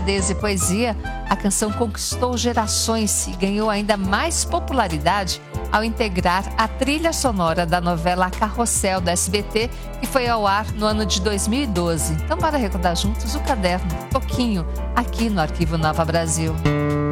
delicadeza e poesia, a canção conquistou gerações e ganhou ainda mais popularidade ao integrar a trilha sonora da novela Carrossel do SBT, que foi ao ar no ano de 2012. Então, bora recordar juntos o caderno Toquinho, aqui no Arquivo Nova Brasil.